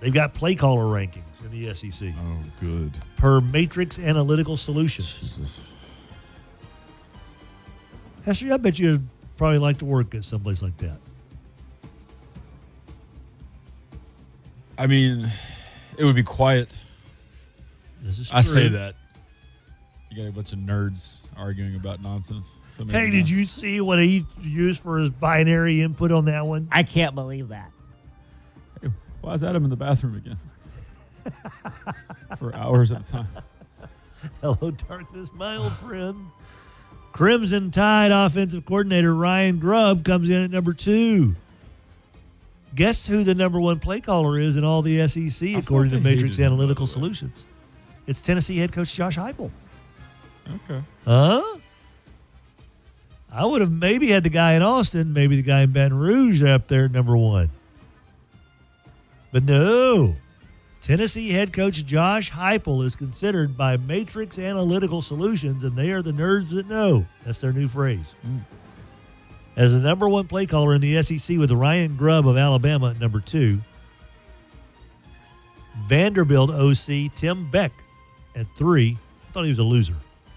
They've got play caller rankings in the SEC Oh, good. per Matrix Analytical Solutions. Jesus. Hester, I bet you'd probably like to work at someplace like that. I mean, it would be quiet. This is I say true. that. You got a bunch of nerds arguing about nonsense. So Hey, did you see what he used for his binary input on that one? I can't believe that. Hey, why is Adam in the bathroom again? For hours at a time. Hello, darkness, my old friend. Crimson Tide offensive coordinator Ryan Grubb comes in at number 2. Guess who the number 1 play caller is in all the SEC, according to they Matrix hated him, by Analytical the way. Solutions? It's Tennessee head coach Josh Heupel. Okay. Huh? I would have maybe had the guy in Austin, maybe the guy in Baton Rouge up there at number 1. But no. Tennessee head coach Josh Heupel is considered by Matrix Analytical Solutions, and they are the nerds that know. That's their new phrase. As the number 1 play caller in the SEC with Ryan Grubb of Alabama at number 2. Vanderbilt OC Tim Beck at 3. I thought he was a loser.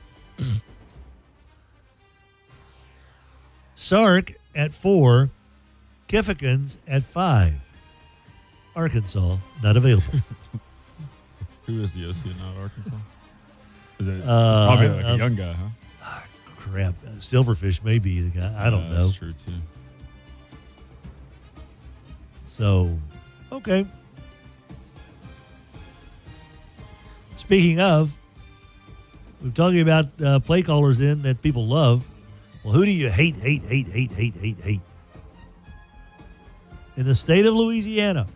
Sark at 4. Kiffkins at 5. Arkansas, not available. Who is the OC in not Arkansas? Is it probably like a young guy, huh? Crap. Silverfish may be the guy. I don't know. That's true, too. So, okay. Speaking of, we're talking about play callers in that people love. Well, who do you hate? In the state of Louisiana,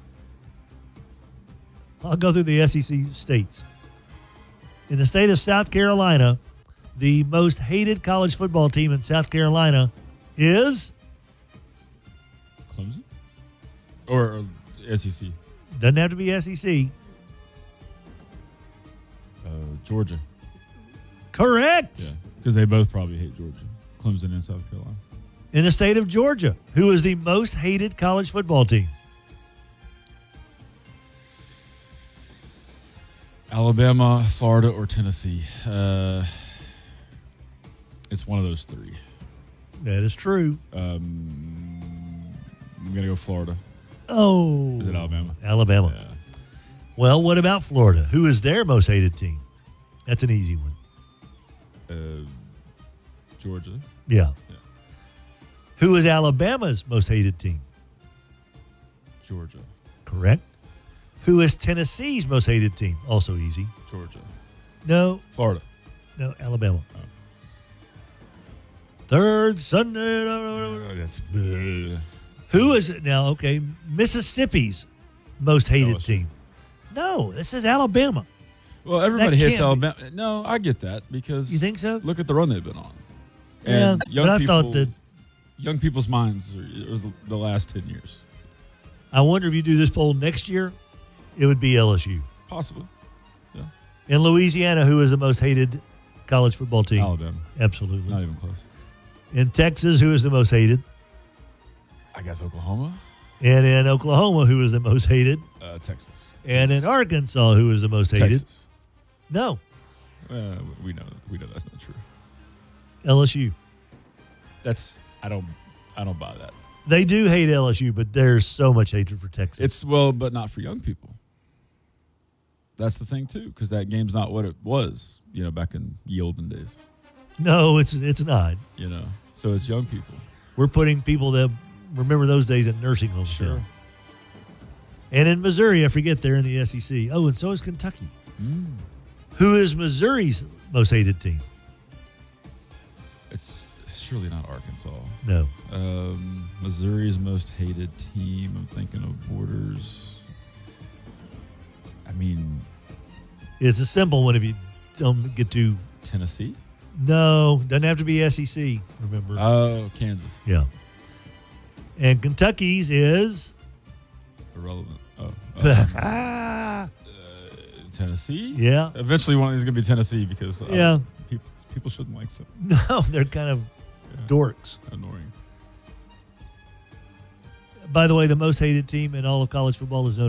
I'll go through the SEC states. In the state of South Carolina, the most hated college football team in South Carolina is? Clemson? Or SEC? Doesn't have to be SEC. Georgia. Correct. Yeah, because they both probably hate Georgia. Clemson and South Carolina. In the state of Georgia, who is the most hated college football team? Alabama, Florida, or Tennessee. It's one of those 3. That is true. I'm going to go Florida. Oh. Is it Alabama? Alabama. Yeah. Well, what about Florida? Who is their most hated team? That's an easy one. Georgia. Yeah. Yeah. Who is Alabama's most hated team? Georgia. Correct. Who is Tennessee's most hated team? Also easy. Georgia. No. Florida. No, Alabama. Oh. Third Sunday. That's Who is it now? Okay, Mississippi's most hated LSU. team. No, this is Alabama. Well, everybody That hates can't be. Alabama. No, I get that because You think so? Look at the run they've been on. Yeah, And young but I people, thought that. young people's minds are the last 10 years. I wonder if you do this poll next year, it would be LSU. Possibly. Yeah. In Louisiana, who is the most hated college football team? Alabama. Absolutely. Not even close. In Texas, who is the most hated? I guess Oklahoma. And in Oklahoma, who is the most hated? Texas. And in Arkansas, who is the most hated? Texas. No, We know that's not true. LSU. I don't buy that. They do hate LSU, but there's so much hatred for Texas. It's but not for young people. That's the thing too, because that game's not what it was, back in the olden days. No, it's not. So it's young people. We're putting people that remember those days in nursing homes. Sure. Now. And in Missouri, I forget they're in the SEC. Oh, and so is Kentucky. Who is Missouri's most hated team? It's surely not Arkansas. No. Missouri's most hated team. I'm thinking of Borders. I mean, It's a simple one if you don't get to. Tennessee. No, doesn't have to be SEC, remember. Oh, Kansas. Yeah. And Kentucky's is. Irrelevant. Oh, Ah, Tennessee. yeah. Eventually, one of these is going to be Tennessee because Yeah. people shouldn't like them. No, they're kind of dorks. Annoying. By the way, the most hated team in all of college football is Notre